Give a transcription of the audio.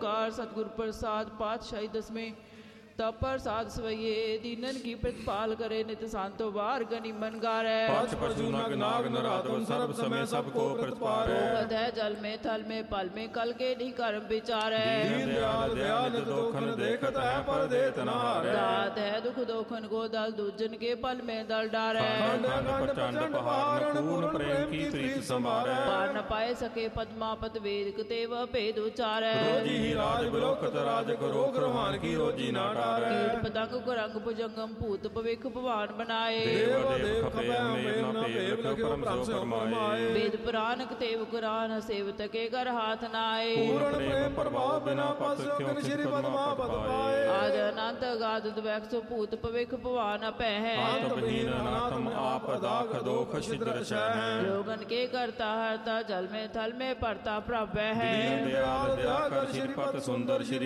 ओंकार सतगुर प्रसाद पातशाही दसवें तब प्रसाद सवैये दीनन की प्रतिपाल करे नित सांतो बार गनी मन गारै पक्ष पशु नग नाग नराधम सर्व समय सबको प्रतिपारै है जल में थल में पल में कल के नहीं कर्म विचारै दीन दयाल दयाल दोखन देखत है पर देत न हारै दात है दुख दोखन को दल दूजन के पल में दल डारै खंड खंड प्रचंड पहाड़ पूर्ण प्रेम की प्रीत संभारै पार न पाए सके पद्मापत वेद तेव भेद उचारै रोजी ही राज बिलोकत राज करो ग्रहान की रोजी ना कीट पतंग कुरंग भुजंगम भूत भविख भगवान बनाए देव देव खपै मेर न पेव लख्यो परम सो परमाए वेद पुराण तेव कुरान सेवत के घर हाथ नाए पूर्ण प्रेम प्रभाव बिना पस क्यों श्री पद्मापत पाए आद अनंत अगाध द्वैक सो भूत भविख भगवान अपै है अंतहीन अनाथम आपदा खदोख छिद्र शह लोगन के करता हरता जल में थल में पड़ता प्रभु है दीन दयाल दया कर श्रीपत सुंदर श्री